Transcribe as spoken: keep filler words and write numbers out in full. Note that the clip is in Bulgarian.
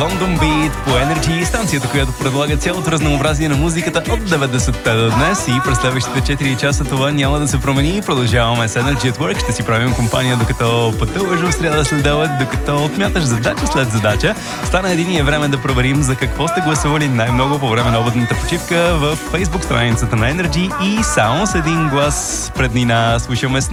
London Beat по Energy, станцията, която предлага цялото разнообразие на музиката от деветдесетте до днес и през следващите четири часа това няма да се промени. Продължаваме с Energy at Work. Ще си правим компания докато пътуваш в сряда след обед, докато отмяташ задача след задача. Стана един и е време да проверим за какво сте гласували най-много по време на обедната почивка в Facebook страницата на Energy и само с един глас пред Нина слушаме с